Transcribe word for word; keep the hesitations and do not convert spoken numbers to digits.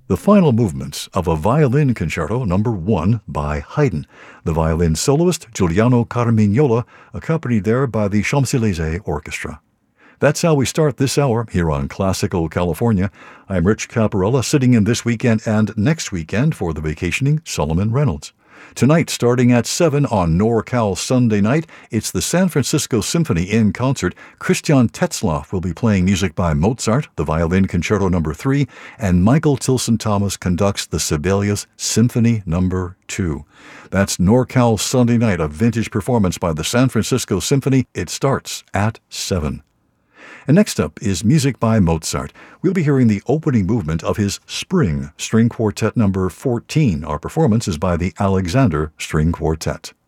The final movements of a Violin Concerto Number one by Haydn, the violin soloist Giuliano Carmignola, accompanied there by the Champs-Élysées Orchestra. That's how we start this hour here on Classical California. I'm Rich Caparella, sitting in this weekend and next weekend for the vacationing Solomon Reynolds. Tonight, starting at seven on NorCal Sunday night, it's the San Francisco Symphony in concert. Christian Tetzlaff will be playing music by Mozart, the Violin Concerto Number three, and Michael Tilson Thomas conducts the Sibelius Symphony Number two. That's NorCal Sunday night, a vintage performance by the San Francisco Symphony. It starts at seven. And next up is music by Mozart. We'll be hearing the opening movement of his Spring String Quartet Number fourteen. Our performance is by the Alexander String Quartet.